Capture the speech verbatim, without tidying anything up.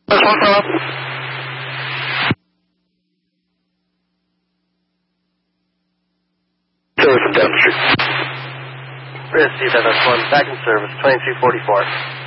That's one fellow. Service from Devon Street. Receive that, that's one. Back in service, twenty-two forty-four.